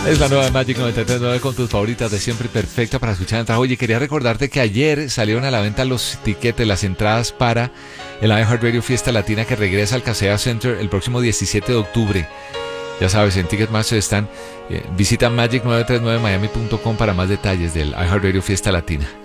Es la nueva Magic 93.9 con tus favoritas de siempre, perfecta para escuchar en trabajo. Oye, quería recordarte que ayer salieron a la venta los tiquetes, las entradas para el iHeartRadio Fiesta Latina que regresa al Casella Center el próximo 17 de octubre. Ya sabes, en Ticketmaster están. Visita magic939miami.com para más detalles del iHeartRadio Fiesta Latina.